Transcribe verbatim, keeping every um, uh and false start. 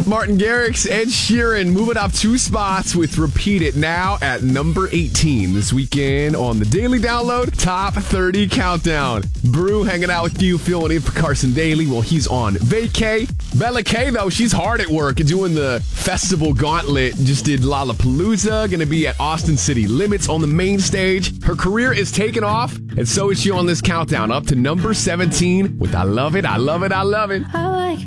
Martin Garrix, Ed Sheeran moving up two spots with Repeat It now at number eighteen this weekend on the Daily Download Top thirty Countdown. Brew hanging out with you, filling in for Carson Daly. Well, he's on vacay. Bella K, though, she's hard at work doing the festival gauntlet. Just did Lollapalooza, going to be at Austin City Limits on the main stage. Her career is taking off, and so is she on this countdown up to number seventeen with I Love It, I Love It, I Love It.